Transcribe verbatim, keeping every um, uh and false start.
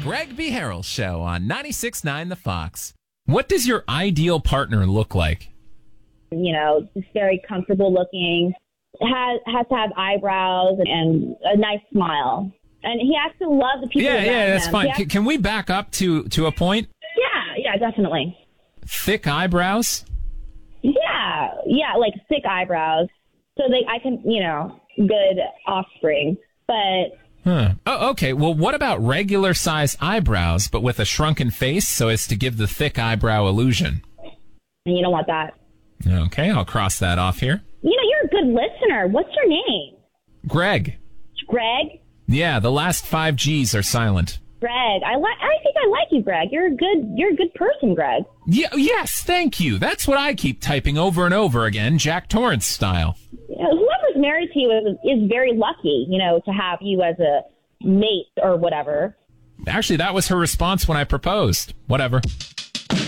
Greg B. Harrell Show on ninety-six point nine The Fox. What does your ideal partner look like? You know, just very comfortable looking, has has to have eyebrows and a nice smile. And he has to love the people Yeah, around yeah, that's him. fine. Has- Can, can we back up to, to a point? Yeah, yeah, definitely. Thick eyebrows? Yeah, yeah, like thick eyebrows. So they, I can, you know, good offspring. But Huh. Oh, okay. Well, what about regular size eyebrows, but with a shrunken face so as to give the thick eyebrow illusion? you don't want that. Okay, I'll cross that off here. You know, you're a good listener. What's your name? Greg. Greg? Yeah, the last five G's are silent. Greg. I like. I think I like you, Greg. You're a good. You're a good person, Greg. Yeah, yes, thank you. That's what I keep typing over and over again, Jack Torrance style. You know, whoever's married to you is, is very lucky, you know, to have you as a mate or whatever. Actually, that was her response when I proposed. Whatever.